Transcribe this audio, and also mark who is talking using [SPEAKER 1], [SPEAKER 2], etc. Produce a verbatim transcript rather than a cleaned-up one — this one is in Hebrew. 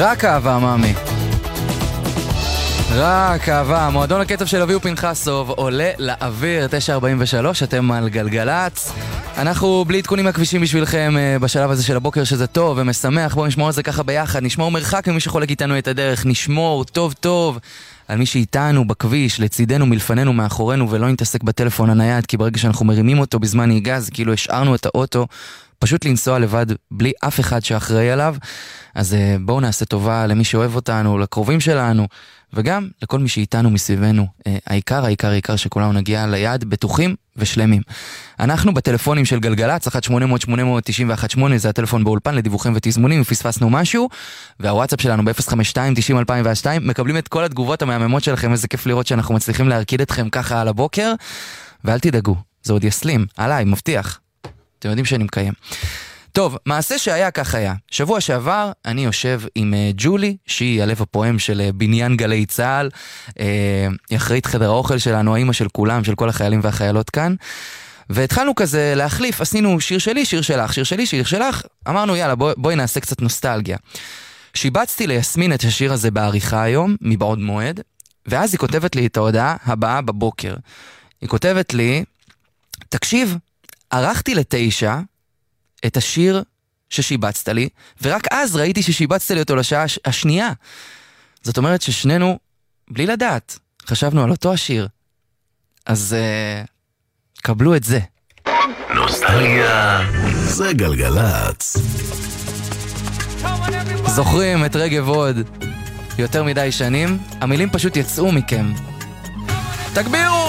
[SPEAKER 1] רק אהבה, מאמי. רק אהבה. מועדון הקצב של אביהו פנחסוב עולה לאוויר. תשע ארבעים ושלוש, אתם על גלגלץ. אנחנו בלי עדכונים מהכבישים בשבילכם בשלב הזה של הבוקר, שזה טוב ומשמח. בואו נשמור על זה ככה ביחד, נשמור מרחק ממי שחולק איתנו את הדרך, נשמור טוב טוב על מי שאיתנו בכביש, לצידנו, מלפנינו, מאחורינו, ולא נתעסק בטלפון הנייד, כי ברגע שאנחנו מרימים אותו בזמן נהיגה, זה כאילו השארנו את האוטו, פשוט לנסוע לבד בלי אף אחד שאחראי עליו. אז בואו נעשה טובה למי שאוהב אותנו, לקרובים שלנו, וגם לכל מי שאיתנו מסביבנו. העיקר, העיקר, העיקר שכולנו נגיע ליעד בטוחים ושלמים. אנחנו בטלפונים של גלגלץ, אחת שמונה אפס אפס שמונה אפס תשע אחת שמונה, זה הטלפון באולפן לדיווחים ותזמונים, אם פספסנו משהו, והוואטסאפ שלנו ב-אפס חמש שתיים תשעים אלפיים ושתיים, מקבלים את כל התגובות המהממות שלכם, איזה כיף לראות שאנחנו מצליחים להרקיד אתכם ככה על הבוקר, ואל תדאגו, זה עוד יסלים, עליי, מבטיח. אתם יודעים שאני מקיים. טוב, מעשה שהיה כך היה. שבוע שעבר אני יושב עם uh, ג'ולי, שהיא הלב הפועם של uh, בניין גלי צהל, uh, היא אחראית חדר האוכל שלנו, האמא של כולם, של כל החיילים והחיילות כאן, והתחלנו כזה להחליף, עשינו שיר שלי, שיר שלך, שיר שלי, שיר שלך, אמרנו יאללה בוא, בואי נעשה קצת נוסטלגיה. שיבצתי ליסמין את השיר הזה בעריכה היום, מבעוד מועד, ואז היא כותבת לי את ההודעה הבאה בבוקר. היא כותבת לי, תקשיב, ערכתי לתשע, את השיר ששיבצת לי, ורק אז ראיתי ששיבצת לי אותו לשעה השנייה. זאת אומרת ששנינו, בלי לדעת, חשבנו על אותו השיר. אז uh, קבלו את זה.
[SPEAKER 2] נוסטלגיה זה גלגלץ.
[SPEAKER 1] זוכרים את רגב עוד יותר מדי שנים? המילים פשוט יצאו מכם. תגבירו!